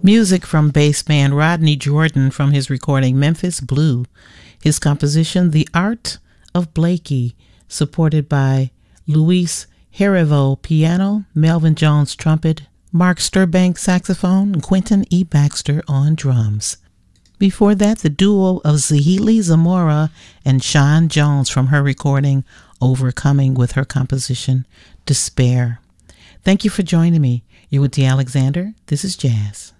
Music from bassman Rodney Jordan from his recording Memphis Blue. His composition The Art of Blakey, supported by Luis Herivo piano, Melvin Jones trumpet, Mark Sturbank saxophone, and Quentin E. Baxter on drums. Before that, the duo of Zahili Zamora and Sean Jones from her recording Overcoming with her composition Despair. Thank you for joining me. You're with D. Alexander. This is Jazz.